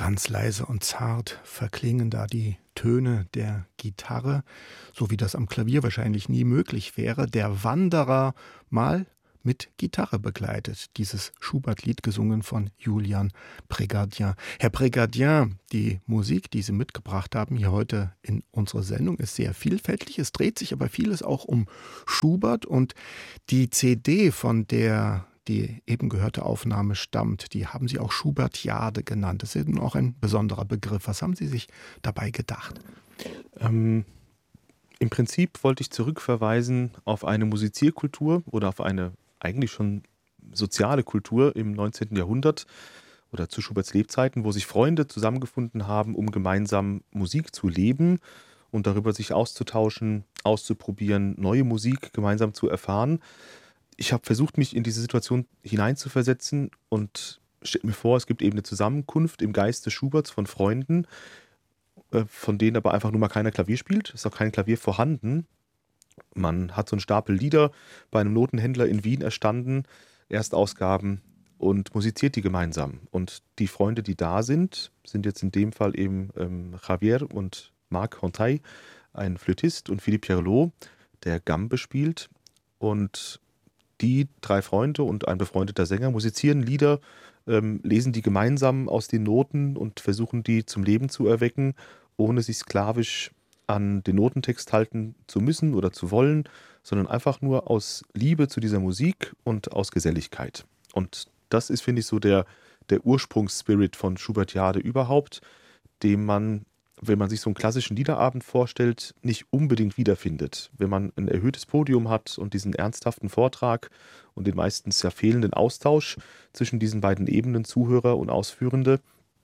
Ganz leise und zart verklingen da die Töne der Gitarre, so wie das am Klavier wahrscheinlich nie möglich wäre. Der Wanderer mal mit Gitarre begleitet. Dieses Schubert-Lied gesungen von Julian Prégardien. Herr Prégardien, die Musik, die Sie mitgebracht haben hier heute in unserer Sendung, ist sehr vielfältig. Es dreht sich aber vieles auch um Schubert und die CD, von der die eben gehörte Aufnahme stammt, die haben Sie auch Schubertiade genannt. Das ist eben auch ein besonderer Begriff. Was haben Sie sich dabei gedacht? Im Prinzip wollte ich zurückverweisen auf eine Musizierkultur oder auf eine eigentlich schon soziale Kultur im 19. Jahrhundert oder zu Schuberts Lebzeiten, wo sich Freunde zusammengefunden haben, um gemeinsam Musik zu leben und darüber sich auszutauschen, auszuprobieren, neue Musik gemeinsam zu erfahren. Ich habe versucht, mich in diese Situation hineinzuversetzen und stelle mir vor, es gibt eben eine Zusammenkunft im Geiste Schuberts von Freunden, von denen aber einfach nur mal keiner Klavier spielt. Es ist auch kein Klavier vorhanden. Man hat so einen Stapel Lieder bei einem Notenhändler in Wien erstanden, Erstausgaben, und musiziert die gemeinsam. Und die Freunde, die da sind jetzt in dem Fall eben Javier und Marc Hontaille, ein Flötist, und Philippe Pierlot, der Gambe spielt. Und die 3 Freunde und ein befreundeter Sänger musizieren Lieder, lesen die gemeinsam aus den Noten und versuchen die zum Leben zu erwecken, ohne sich sklavisch an den Notentext halten zu müssen oder zu wollen, sondern einfach nur aus Liebe zu dieser Musik und aus Geselligkeit. Und das ist, finde ich, so der Ursprungsspirit von Schubertiade überhaupt, dem man, wenn man sich so einen klassischen Liederabend vorstellt, nicht unbedingt wiederfindet. Wenn man ein erhöhtes Podium hat und diesen ernsthaften Vortrag und den meistens ja fehlenden Austausch zwischen diesen beiden Ebenen, Zuhörer und Ausführende,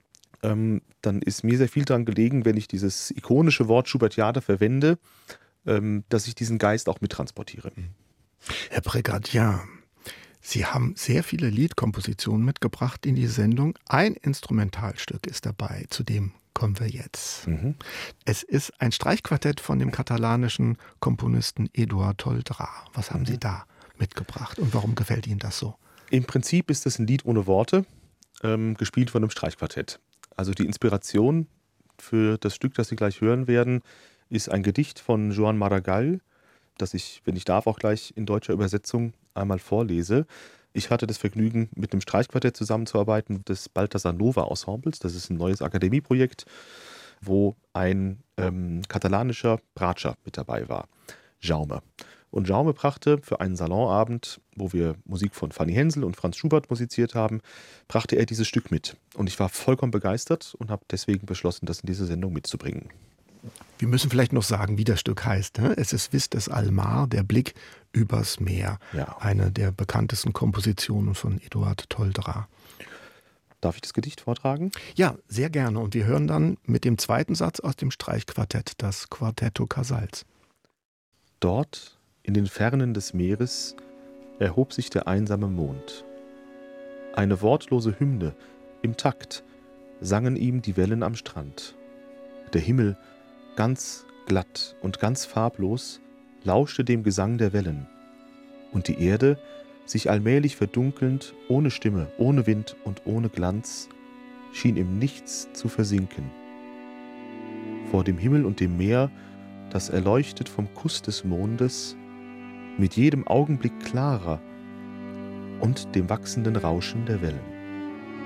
dann ist mir sehr viel daran gelegen, wenn ich dieses ikonische Wort Schubertiade verwende, dass ich diesen Geist auch mittransportiere. Herr Prégardien, Sie haben sehr viele Liedkompositionen mitgebracht in die Sendung. Ein Instrumentalstück ist dabei, zu dem kommen wir jetzt. Es ist ein Streichquartett von dem katalanischen Komponisten Eduard Toldrà. Was haben Sie da mitgebracht und warum gefällt Ihnen das so? Im Prinzip ist es ein Lied ohne Worte, gespielt von einem Streichquartett. Also die Inspiration für das Stück, das Sie gleich hören werden, ist ein Gedicht von Joan Maragall, das ich, wenn ich darf, auch gleich in deutscher Übersetzung einmal vorlese. Ich hatte das Vergnügen, mit einem Streichquartett zusammenzuarbeiten des Balthasar Nova Ensembles. Das ist ein neues Akademieprojekt, wo ein katalanischer Bratscher mit dabei war, Jaume. Und Jaume brachte für einen Salonabend, wo wir Musik von Fanny Hensel und Franz Schubert musiziert haben, brachte er dieses Stück mit. Und ich war vollkommen begeistert und habe deswegen beschlossen, das in diese Sendung mitzubringen. Wir müssen vielleicht noch sagen, wie das Stück heißt. Es ist Vistes al Mar, der Blick übers Meer. Ja. Eine der bekanntesten Kompositionen von Eduard Toldrà. Darf ich das Gedicht vortragen? Ja, sehr gerne. Und wir hören dann mit dem zweiten Satz aus dem Streichquartett, das Quartetto Casals. Dort, in den Fernen des Meeres, erhob sich der einsame Mond. Eine wortlose Hymne, im Takt, sangen ihm die Wellen am Strand. Der Himmel, ganz glatt und ganz farblos, lauschte dem Gesang der Wellen. Und die Erde, sich allmählich verdunkelnd, ohne Stimme, ohne Wind und ohne Glanz, schien im Nichts zu versinken. Vor dem Himmel und dem Meer, das erleuchtet vom Kuss des Mondes, mit jedem Augenblick klarer und dem wachsenden Rauschen der Wellen.